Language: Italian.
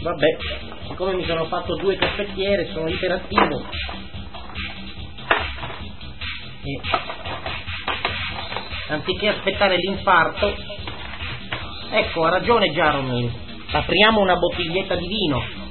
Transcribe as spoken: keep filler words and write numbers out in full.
Vabbè, siccome mi sono fatto due caffettiere, sono iperattivo. E anziché aspettare l'infarto, ecco, ha ragione Jaromir, apriamo una bottiglietta di vino.